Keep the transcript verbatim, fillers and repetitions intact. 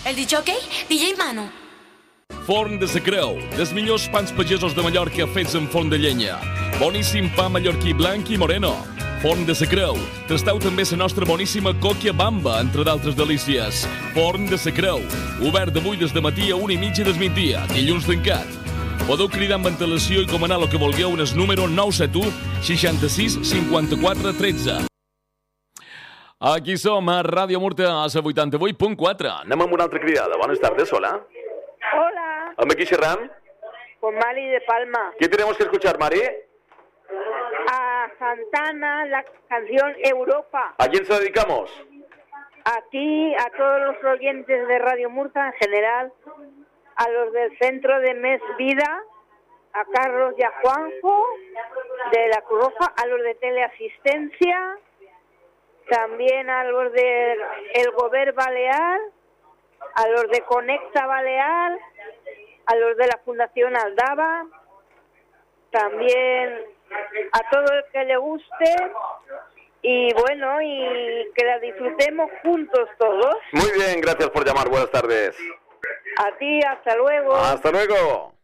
El disjockey, D J Manu. Forn de Sa Creu, dels millors pans pagesos de Mallorca fets en forn de llenya. Boníssim pa mallorquí blanc i moreno. Forn de Sa Creu. Tasteu també la nostra boníssima còquia bamba, entre d'altres delícies. Forn de Sa Creu. Obert d'avui des de matí a una i mitja del migdia, dilluns tancat. Podeu cridar amb antelació i comanar el que vulgueu en el número nou set u, seixanta-sis, cinquanta-quatre, tretze. Aquí som a Ràdio Murta, a la vuitanta-vuit punt quatre. Anem amb una altra cridada. Bones tardes, hola. Hola. ¿Amb aquí xerram? Con Mari de Palma. ¿Qué tenemos que escuchar, Mari? A Santana, la canción Europa. ¿A quién se la dedicamos? A ti, a todos los oyentes de Radio Murta en general, a los del Centro de Mes Vida, a Carlos y a Juanjo de la Cruz Roja, a los de Teleasistencia, también a los del El Gober Balear, a los de Conecta Balear, a los de la Fundación Aldaba, también a todo el que le guste, y bueno, y que la disfrutemos juntos todos. Muy bien, gracias por llamar, buenas tardes. A ti, hasta luego. Hasta luego.